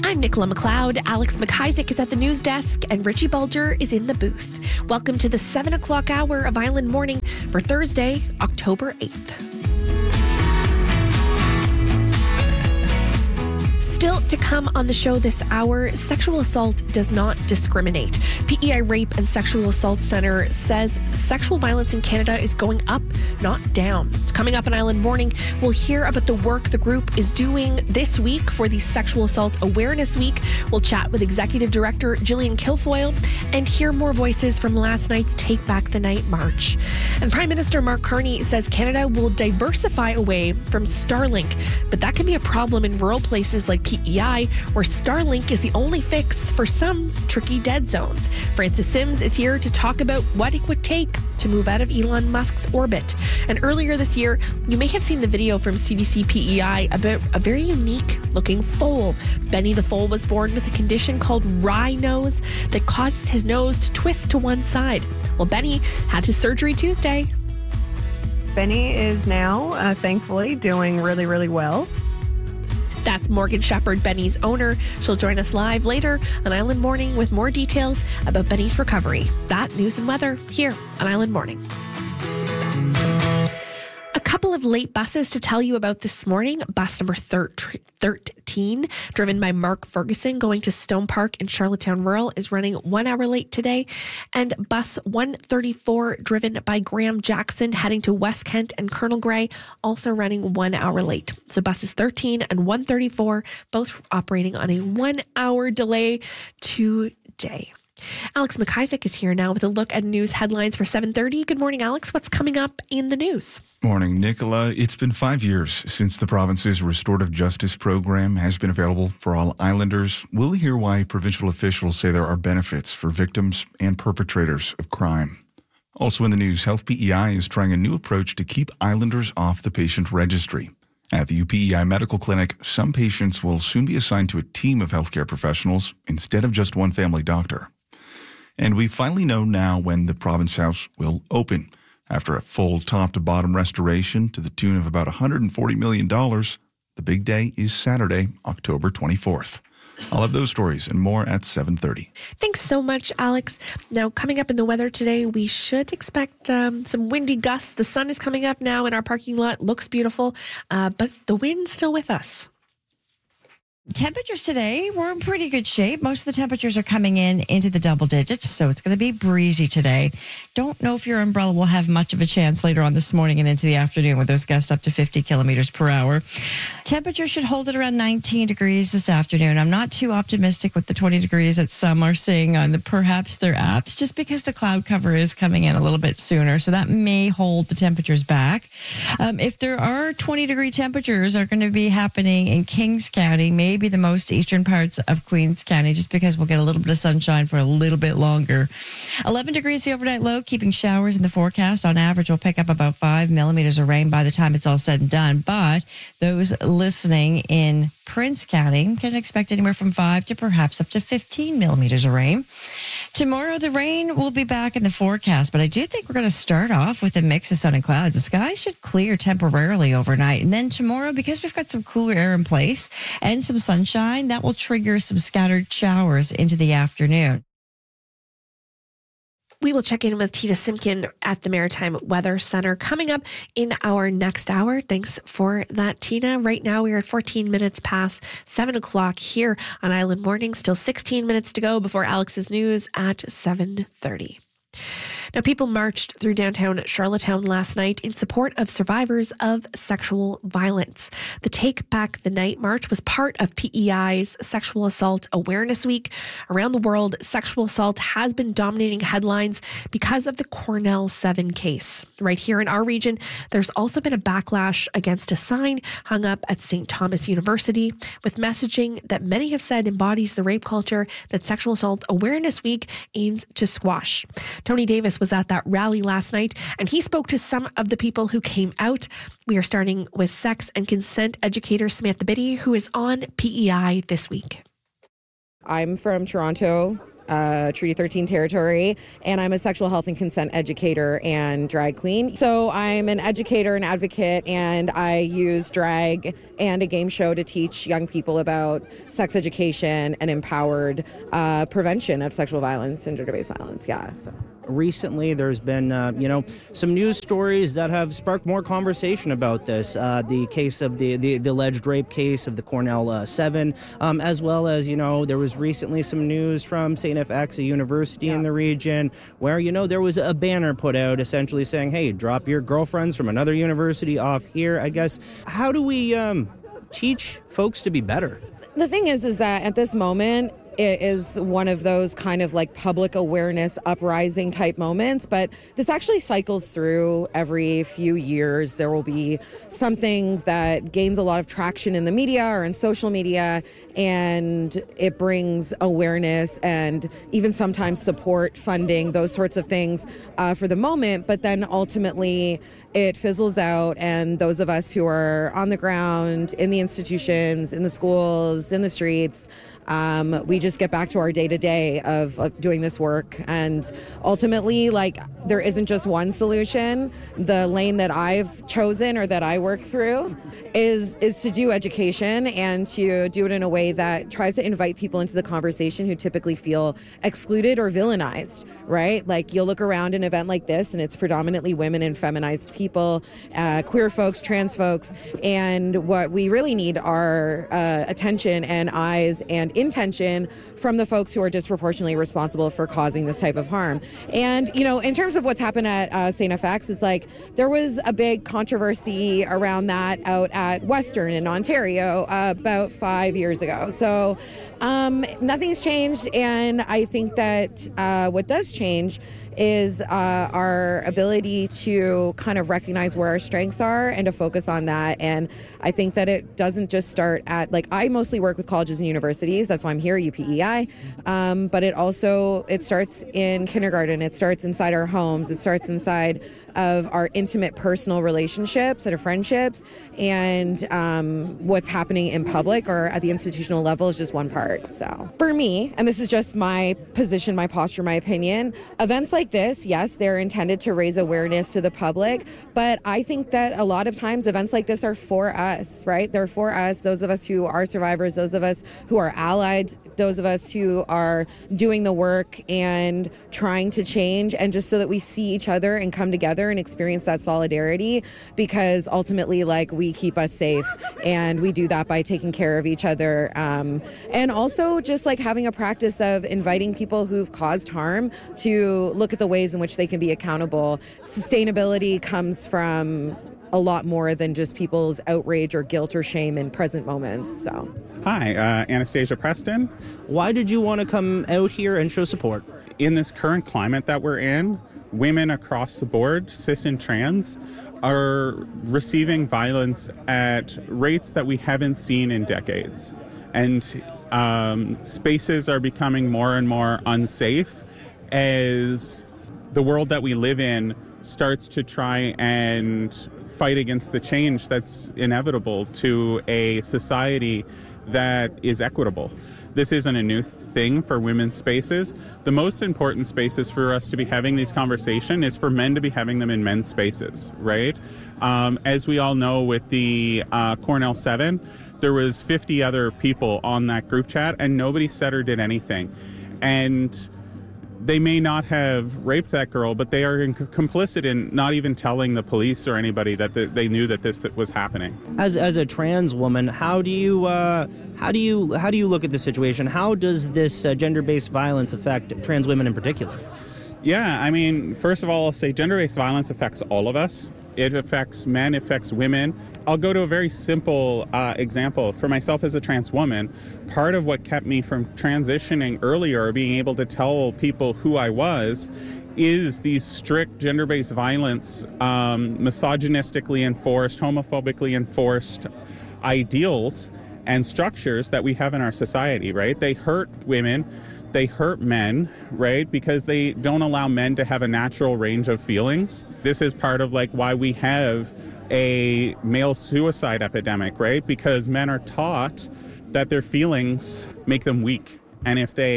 I'm Nicola McLeod. Alex McIsaac is at the news desk, and Richie Bulger is in the booth. Welcome to the 7 o'clock hour of Island Morning for Thursday, October 8th. Still to come on the show this hour, sexual assault does not discriminate. PEI Rape and Sexual Assault Center says sexual violence in Canada is going up, not down. It's coming up on Island Morning. We'll hear about the work the group is doing this week for the Sexual Assault Awareness Week. We'll chat with Executive Director Gillian Kilfoyle and hear more voices from last night's Take Back the Night March. And Prime Minister Mark Carney says Canada will diversify away from Starlink, but that can be a problem in rural places like PEI, where Starlink is the only fix for some tricky dead zones. Francis Sims is here to talk about what it would take to move out of Elon Musk's orbit. And earlier this year, you may have seen the video from CBC PEI about a very unique looking foal. Benny the foal was born with a condition called wry nose that causes his nose to twist to one side. Well, Benny had his surgery Tuesday. Benny is now, thankfully, doing really, really well. That's Morgan Shepherd, Benny's owner. She'll join us live later on Island Morning with more details about Benny's recovery. That, news and weather here on Island Morning. A couple of late buses to tell you about this morning. Bus number 13, driven by Mark Ferguson, going to Stone Park in Charlottetown Rural, is running 1 hour late today. And bus 134, driven by Graham Jackson, heading to West Kent and Colonel Grey, also running 1 hour late. So buses 13 and 134, both operating on a 1 hour delay today. Alex McIsaac is here now with a look at news headlines for 7:30. Good morning, Alex. What's coming up in the news? Morning, Nicola. It's been 5 years since the province's restorative justice program has been available for all islanders. We'll hear why provincial officials say there are benefits for victims and perpetrators of crime. Also in the news, Health PEI is trying a new approach to keep islanders off the patient registry. At the UPEI Medical Clinic, some patients will soon be assigned to a team of healthcare professionals instead of just one family doctor. And we finally know now when the Province House will open. After a full top-to-bottom restoration to the tune of about $140 million, the big day is Saturday, October 24th. I'll have those stories and more at 7:30. Thanks so much, Alex. Now, coming up in the weather today, we should expect some windy gusts. The sun is coming up now in our parking lot. Looks beautiful, but the wind's still with us. Temperatures today, we're in pretty good shape. Most of the temperatures are coming into the double digits, so it's going to be breezy today. Don't know if your umbrella will have much of a chance later on this morning and into the afternoon with those gusts up to 50 kilometers per hour. Temperature should hold at around 19 degrees this afternoon. I'm not too optimistic with the 20 degrees that some are seeing on perhaps their apps, just because the cloud cover is coming in a little bit sooner, so that may hold the temperatures back. If there are 20-degree temperatures are going to be happening in Kings County, maybe the most eastern parts of Queens County, just because we'll get a little bit of sunshine for a little bit longer. 11 degrees the overnight low, keeping showers in the forecast. On average, we'll pick up about 5 millimeters of rain by the time it's all said and done. But those listening in Prince County can expect anywhere from 5 to perhaps up to 15 millimeters of rain. Tomorrow, the rain will be back in the forecast, but I do think we're going to start off with a mix of sun and clouds. The sky should clear temporarily overnight. And then tomorrow, because we've got some cooler air in place and some sunshine, that will trigger some scattered showers into the afternoon. We will check in with Tina Simkin at the Maritime Weather Center coming up in our next hour. Thanks for that, Tina. Right now, we are at 14 minutes past 7 o'clock here on Island Morning. Still 16 minutes to go before Alex's news at 7:30. Now, people marched through downtown Charlottetown last night in support of survivors of sexual violence. The Take Back the Night March was part of PEI's Sexual Assault Awareness Week. Around the world, sexual assault has been dominating headlines because of the Cornell 7 case. Right here in our region, there's also been a backlash against a sign hung up at St. Thomas University with messaging that many have said embodies the rape culture that Sexual Assault Awareness Week aims to squash. Tony Davis was at that rally last night, and he spoke to some of the people who came out. We are starting with sex and consent educator Samantha Biddy, who is on PEI this week. I'm from Toronto. Treaty 13 territory, and I'm a sexual health and consent educator and drag queen. So I'm an educator and advocate, and I use drag and a game show to teach young people about sex education and empowered prevention of sexual violence and gender-based violence. Yeah. So. Recently, there's been, some news stories that have sparked more conversation about this. The case of the alleged rape case of the Cornell 7, as well as, there was recently some news from St. FX, a university in the region, where, there was a banner put out essentially saying, hey, drop your girlfriends from another university off here. I guess, how do we teach folks to be better? The thing is that at this moment, it is one of those kind of like public awareness uprising type moments, but this actually cycles through every few years. There will be something that gains a lot of traction in the media or in social media, and it brings awareness and even sometimes support, funding, those sorts of things for the moment, but then ultimately it fizzles out, and those of us who are on the ground, in the institutions, in the schools, in the streets, we just get back to our day-to-day of doing this work. And ultimately, there isn't just one solution. The lane that I've chosen or that I work through is to do education and to do it in a way that tries to invite people into the conversation who typically feel excluded or villainized, right? Like, you'll look around an event like this and it's predominantly women and feminized people, queer folks, trans folks, and what we really need are attention and eyes and intention from the folks who are disproportionately responsible for causing this type of harm. And, in terms of what's happened at St. FX, it's like there was a big controversy around that out at Western in Ontario about 5 years ago. So nothing's changed, and I think that what does change is our ability to kind of recognize where our strengths are and to focus on that. And I think that it doesn't just start at, I mostly work with colleges and universities. That's why I'm here, UPEI. But it starts in kindergarten. It starts inside our homes. It starts inside of our intimate personal relationships and our friendships. And what's happening in public or at the institutional level is just one part. So for me, and this is just my position, my posture, my opinion, events like this, yes, they're intended to raise awareness to the public, but I think that a lot of times events like this are for us, right? They're for us, those of us who are survivors, those of us who are allied, those of us who are doing the work and trying to change, and just so that we see each other and come together and experience that solidarity, because ultimately, we keep us safe, and we do that by taking care of each other, and also just having a practice of inviting people who've caused harm to look at the ways in which they can be accountable. Sustainability comes from a lot more than just people's outrage or guilt or shame in present moments. So, hi, Anastasia Preston. Why did you want to come out here and show support? In this current climate that we're in, women across the board, cis and trans, are receiving violence at rates that we haven't seen in decades. And spaces are becoming more and more unsafe as the world that we live in starts to try and fight against the change that's inevitable to a society that is equitable. This isn't a new thing for women's spaces. The most important spaces for us to be having these conversations is for men to be having them in men's spaces, right? As we all know, with the Cornell 7, there was 50 other people on that group chat, and nobody said or did anything. And they may not have raped that girl, but they are complicit in not even telling the police or anybody that they knew that this was happening. As a trans woman, how do you look at the situation? How does this gender-based violence affect trans women in particular? Yeah, I mean, first of all, I'll say gender-based violence affects all of us. It affects men, it affects women. I'll go to a very simple example. For myself as a trans woman, part of what kept me from transitioning earlier or being able to tell people who I was is these strict gender-based violence, misogynistically enforced, homophobically enforced ideals and structures that we have in our society, right? They hurt women. They hurt men, right? Because they don't allow men to have a natural range of feelings. This is part of why we have a male suicide epidemic, right? Because men are taught that their feelings make them weak. And if they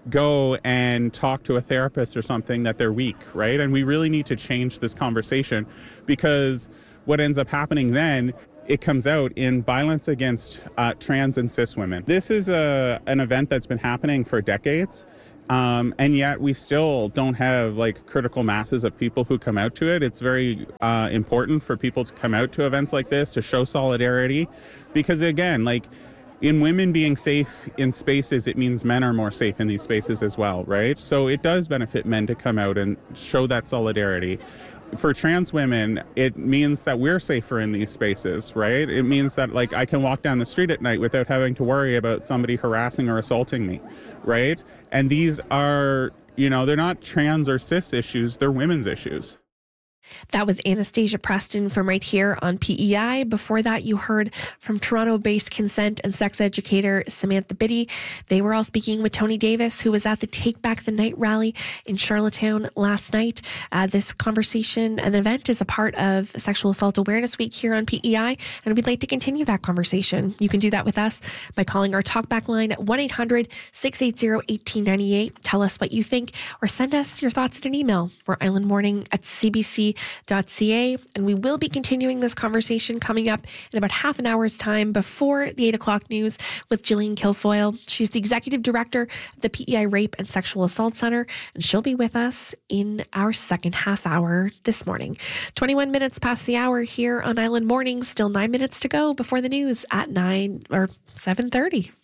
go and talk to a therapist or something that they're weak, right? And we really need to change this conversation, because what ends up happening then, it comes out in violence against trans and cis women. This is an event that's been happening for decades. And yet we still don't have like critical masses of people who come out to it. It's very important for people to come out to events like this to show solidarity, because again, like in women being safe in spaces, it means men are more safe in these spaces as well, right? So it does benefit men to come out and show that solidarity. For trans women, it means that we're safer in these spaces, right? It means that like I can walk down the street at night without having to worry about somebody harassing or assaulting me, right? And these are, they're not trans or cis issues, they're women's issues. That was Anastasia Preston from right here on PEI. Before that, you heard from Toronto-based consent and sex educator Samantha Biddy. They were all speaking with Tony Davis, who was at the Take Back the Night rally in Charlottetown last night. This conversation and event is a part of Sexual Assault Awareness Week here on PEI, and we'd like to continue that conversation. You can do that with us by calling our talkback line at 1-800-680-1898. Tell us what you think, or send us your thoughts in an email. We're islandmorning@cbc.ca, and we will be continuing this conversation coming up in about half an hour's time before the 8 o'clock news with Gillian Kilfoyle. She's the executive director of the PEI Rape and Sexual Assault Center, and she'll be with us in our second half hour this morning. 21 minutes past the hour here on Island Mornings. Still 9 minutes to go before the news at 7:30.